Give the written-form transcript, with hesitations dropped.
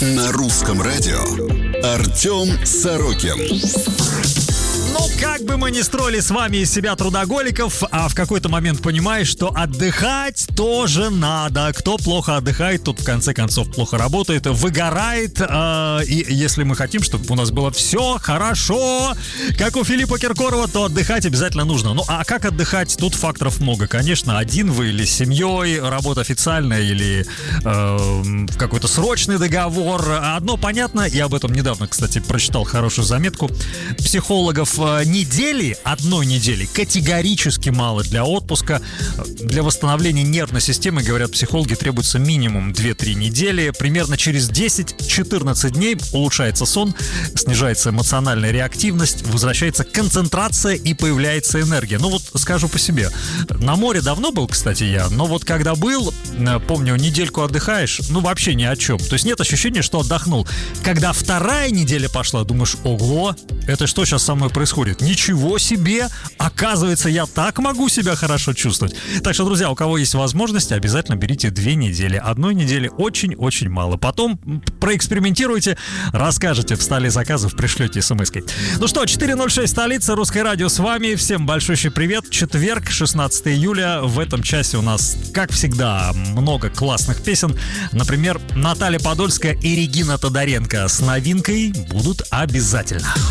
На русском радио Артем Сорокин. Ну, как бы мы ни строили с вами из себя трудоголиков, а в какой-то момент понимаешь, что отдыхать тоже надо. Кто плохо отдыхает, тот в конце концов плохо работает, выгорает. И если мы хотим, чтобы у нас было все хорошо, как у Филиппа Киркорова, то отдыхать обязательно нужно. Ну, а как отдыхать? Тут факторов много. Конечно, один вы или с семьей, работа официальная или какой-то срочный договор. Одно понятно, я об этом недавно, кстати, прочитал хорошую заметку психологов. Одной недели категорически мало для отпуска. Для восстановления нервной системы, говорят психологи, требуется минимум 2-3 недели. Примерно через 10-14 дней улучшается сон, снижается эмоциональная реактивность, возвращается концентрация и появляется энергия. Ну вот скажу по себе. На море давно был, кстати, я, но вот когда был, помню, недельку отдыхаешь, ну вообще ни о чем. То есть нет ощущения, что отдохнул. Когда вторая неделя пошла, думаешь, ого, это что сейчас со мной происходит? Ничего себе! Оказывается, я так могу себя хорошо чувствовать. Так что, друзья, у кого есть возможность, обязательно берите 2 недели. Одной недели очень-очень мало. Потом проэкспериментируйте, расскажете в столе заказов, пришлете смс-кой. Ну что, 4.06, столица, Русское радио с вами. Всем большущий привет. Четверг, 16 июля. В этом часе у нас, как всегда, много классных песен. Например, Наталья Подольская и Регина Тодоренко с новинкой будут обязательно.